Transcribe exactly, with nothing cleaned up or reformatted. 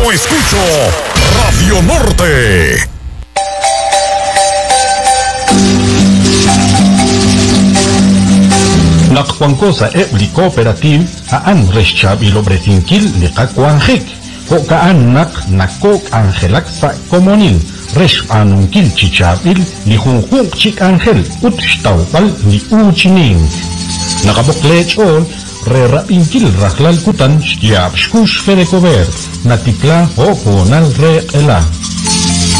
Yo escucho Radio Norte. Nakwankosa Ebli Cooperative aan Reschab Ilobretinquil Licacuanjic, Cocan Nak Nakok Angelak Sa Comonil, Resh Anunkil Chichabil, Lijunjunk Chik Angel, Utstaucal Ni Uchinin. Nakaboklech all, Re Rapinkil Rajlal Kutan, Stiab Shkush Fedecover, Natipla Oponal Re Ela.